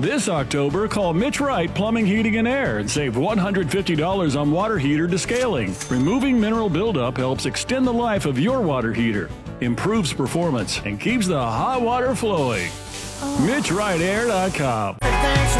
This October, call Mitch Wright Plumbing, Heating, and Air and save $150 on water heater descaling. Removing mineral buildup helps extend the life of your water heater, improves performance, and keeps the hot water flowing. MitchWrightAir.com.